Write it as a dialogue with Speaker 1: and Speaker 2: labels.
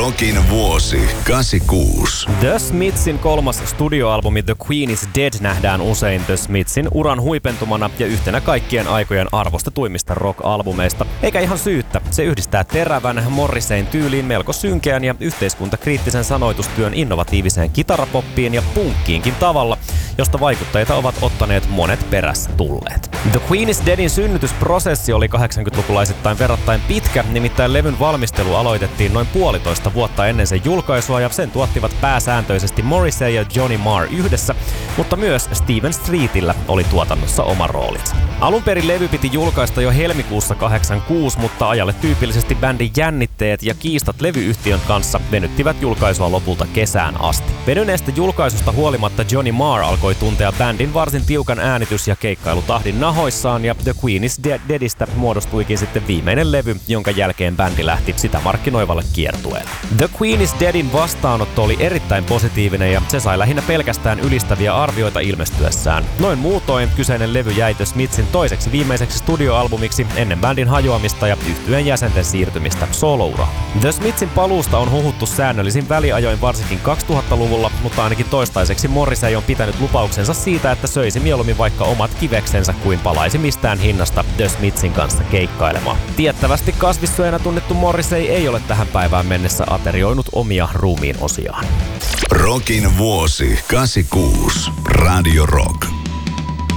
Speaker 1: Rockin vuosi 86.
Speaker 2: The Smithsin kolmas studioalbumi The Queen is Dead nähdään usein The Smithsin uran huipentumana ja yhtenä kaikkien aikojen arvostetuimmista rock-albumeista. Eikä ihan syyttä. Se yhdistää terävän Morriseyn tyyliin melko synkeän ja yhteiskuntakriittisen sanoitustyön innovatiiviseen kitarapoppiin ja punkkiinkin tavalla, josta vaikuttajia ovat ottaneet monet perässä tulleet. The Queen is Deadin synnytysprosessi oli 80-lukulaisittain verrattain pitkä, nimittäin levyn valmistelu aloitettiin noin 1,5 vuotta ennen sen julkaisua ja sen tuottivat pääsääntöisesti Morrissey ja Johnny Marr yhdessä, mutta myös Steven Streetillä oli tuotannossa oma roolinsa. Alun perin levy piti julkaista jo helmikuussa 86, mutta ajalle tyypillisesti bändin jännitteet ja kiistat levyyhtiön kanssa venyttivät julkaisua lopulta kesään asti. Venyneestä julkaisusta huolimatta Johnny Marr alkoi tuntea bändin varsin tiukan äänitys- ja keikkailutahdin nahoissaan ja The Queen is Deadistä muodostuikin sitten viimeinen levy, jonka jälkeen bändi lähti sitä markkinoivalle kiertueelle. The Queen is Deadin vastaanotto oli erittäin positiivinen ja se sai lähinnä pelkästään ylistäviä arvioita ilmestyessään. Noin muutoin kyseinen levy jäi The Smithsin toiseksi viimeiseksi studioalbumiksi ennen bändin hajoamista ja yhtyeen jäsenten siirtymistä solouraan. The Smithsin paluusta on huhuttu säännöllisin väliajoin varsinkin 2000-luvulla, mutta ainakin toistaiseksi Morrissey on pitänyt lupauksensa siitä, että söisi mieluummin vaikka omat kiveksensä kuin palaisi mistään hinnasta The Smithin kanssa keikkailemaan. Tiettävästi kasvissyöjänä tunnettu Morrissey ei ole tähän päivään mennessä aterioinut omia ruumiin osiaan.
Speaker 1: Rockin vuosi 86. Radio Rock.